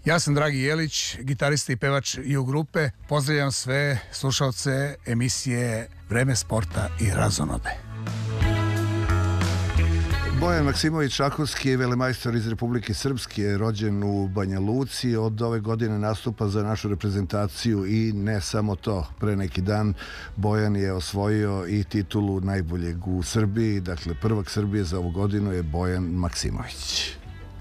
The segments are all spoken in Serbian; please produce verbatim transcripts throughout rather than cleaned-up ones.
Ja sam Dragi Jelić, gitarista i pevač Ju grupe. Pozdravljam sve slušalce emisije Vreme sporta i razonode. Bojan Maksimović šahovski je velemajstor iz Republike Srpske, rođen u Banja Luci. Od ove godine nastupa za našu reprezentaciju i ne samo to. Pre neki dan Bojan je osvojio i titulu najboljeg u Srbiji. Dakle, prvak Srbije za ovu godinu je Bojan Maksimović.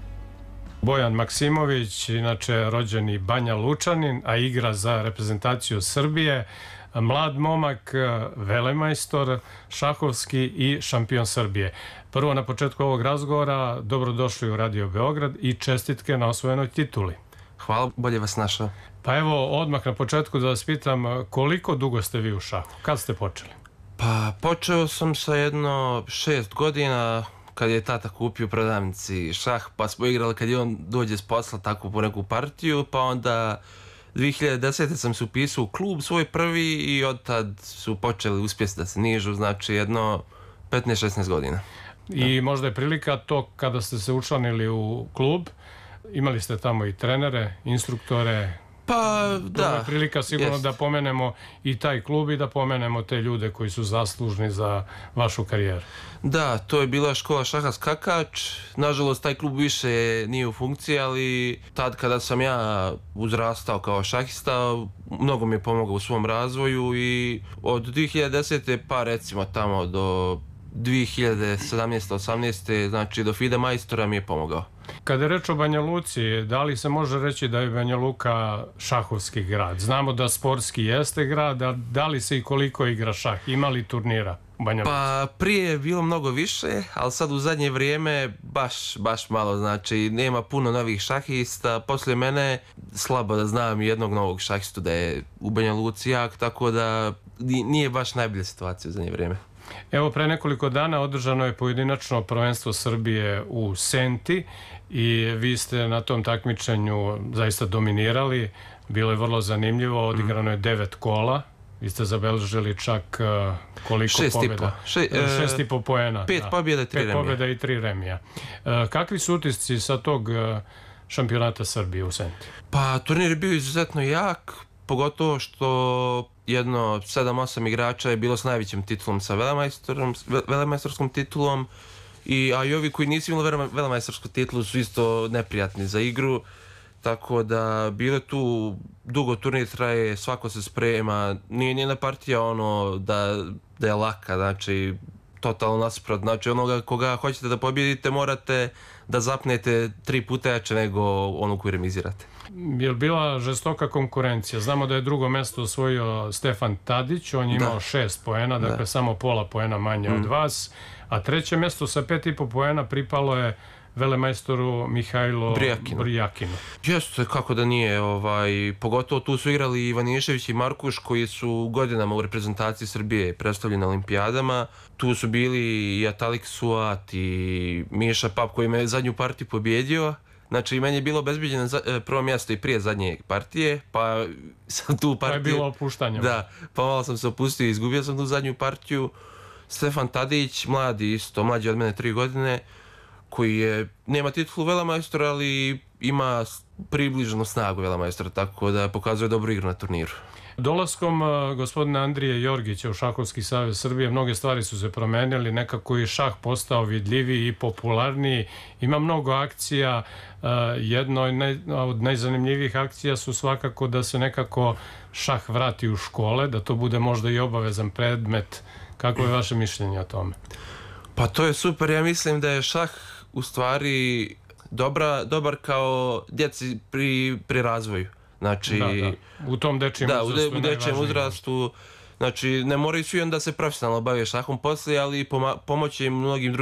Bojan Maksimović, inače rođeni Banja Lučanin, a igra za reprezentaciju Srbije. Mlad momak, velemajstor šahovski i šampion Srbije. Prvo, na početku ovog razgovora, dobrodošli u Radio Beograd i čestitke na osvojenoj tituli. Hvala, bolje vas našao. Pa evo, odmah na početku da vas pitam, koliko dugo ste vi u šahu? Kad ste počeli? Pa, počeo sam sa jedno šest godina, kad je tata kupio u prodavnici šah, pa smo igrali kad je on dođe s posla tako po neku partiju, pa onda dvije hiljade desete. sam se upisao u klub svoj prvi i od tad su počeli uspjeti da se nižu, znači jedno petnaest šesnaest godina. I da. Možda je prilika to kada ste se učlanili u klub, imali ste tamo i trenere, instruktore. Pa da. To je prilika sigurno jest. Da pomenemo i taj klub i da pomenemo te ljude koji su zaslužni za vašu karijeru. Da, to je bila škola šaha skakač. Nažalost, taj klub više nije u funkciji, ali tad kada sam ja uzrastao kao šahista, mnogo mi je pomogao u svom razvoju i od dvije hiljade desete. pa recimo tamo do dvije hiljade sedamnaeste osamnaeste. znači do FIDE majstora mi je pomogao. Kada je reč o Banja Luci, da li se može reći da je Banja Luka šahovski grad? Znamo da sportski jeste grad, a da li se i koliko igra šah? Ima li turnira u Banja Luci? Pa prije je bilo mnogo više, ali sad u zadnje vrijeme baš, baš malo, znači nema puno novih šahista. Poslije mene slabo da znam jednog novog šahistu da je u Banja Luci jak, tako da nije baš najbolja situacija u zadnje vrijeme. Evo, pre nekoliko dana održano je pojedinačno prvenstvo Srbije u Senti i vi ste na tom takmičenju zaista dominirali. Bilo je vrlo zanimljivo, odigrano je devet kola. Vi ste zabeležili čak uh, koliko šest pobjeda? I Še, uh, šest i po poena. Pet da. pobjeda i tri pet remija. pobjeda i tri remija. Uh, kakvi su utisci sa tog uh, šampionata Srbije u Senti? Pa turnir je bio izuzetno jak, pogotovo što jedno sedam osam igrača je bilo s najvećim titulom, sa velemajstorom, velemajstorskom titulom, i, a i ovi koji nisu imali velemajstorsku titulu su isto neprijatni za igru, tako da bile tu, dugo turnir traje, svako se sprema, nije njena partija ono da, da je laka, znači totalno nasuprot, znači onoga koga hoćete da pobjedite morate da zapnete tri puta jače nego onu koju remizirate. Je li bila žestoka konkurencija? Znamo da je drugo mjesto osvojio Stefan Tadić, on je imao da. šest poena, dakle da. samo pola poena manje mm. od vas, a treće mjesto sa pet i po poena pripalo je velemajstoru Mihajlo Brijakinu. Brijakinu. Jeste, kako da nije, ovaj, pogotovo tu su igrali Ivanišević i Markuš koji su godinama u reprezentaciji Srbije predstavljeni na olimpijadama. Tu su bili i Atalik Suat i Miša Pap koji me zadnju partiju pobjedio. Znači, meni je bilo obezbeđeno prvo mjesto i prije zadnje partije, pa sam tu partiju... Pa je bilo opuštanje. Da, pa malo sam se opustio i izgubio sam tu zadnju partiju. Stefan Tadić, mladi isto, mlađi od mene tri godine, koji je, nema titulu velemajstora, ali ima približnu snagu velemajstora, tako da pokazuje dobru igru na turniru. Dolaskom uh, gospodina Andrije Jorgića u Šahovski savez Srbije mnoge stvari su se promenili, nekako je šah postao vidljiviji i popularniji, ima mnogo akcija, uh, jedno od najzanimljivijih akcija su svakako da se nekako šah vrati u škole, da to bude možda i obavezan predmet. Kako je vaše mišljenje o tome? Pa to je super, ja mislim da je šah u stvari dobra, dobar kao djeci pri, pri razvoju. Znači, da, da. U tom dečijem da, uzrastu. u dečijem uzrastu. Znači, ne moraju svi onda se profesionalno baviti šahom poslije, ali poma- pomoći im mnogim drugim